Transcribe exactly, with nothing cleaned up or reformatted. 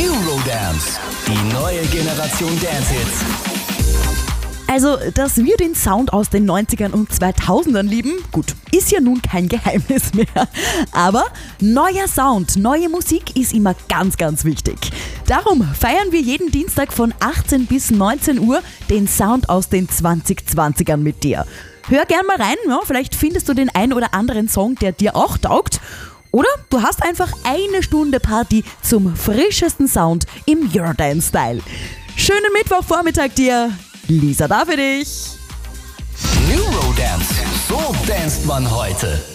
Eurodance, die neue Generation Dance-Hits. Also, dass wir den Sound aus den neunzigern und zweitausendern lieben, gut, ist ja nun kein Geheimnis mehr. Aber neuer Sound, neue Musik ist immer ganz, ganz wichtig. Darum feiern wir jeden Dienstag von achtzehn bis neunzehn Uhr den Sound aus den zwanzig zwanzigern mit dir. Hör gern mal rein, ja, vielleicht findest du den ein oder anderen Song, der dir auch taugt. Oder du hast einfach eine Stunde Party zum frischesten Sound im Eurodance-Style. Schönen Mittwochvormittag dir, Lisa da für dich. Eurodance, so danst man heute.